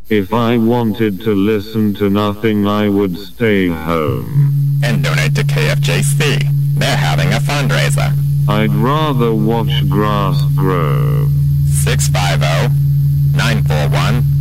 If I wanted to listen to nothing, I would stay home. And donate to KFJC. They're having a fundraiser. I'd rather watch grass grow. 650-941